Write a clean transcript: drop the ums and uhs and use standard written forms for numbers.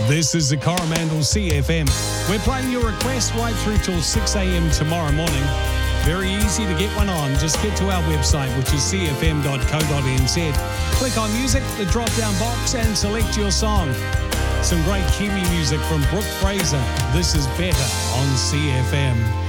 This is the Coromandel CFM. We're playing your request right through till 6 a.m. tomorrow morning. Very easy to get one on. Just get to our website, which is cfm.co.nz. Click on music, the drop-down box, and select your song. Some great Kiwi music from Brooke Fraser. This is Better on CFM.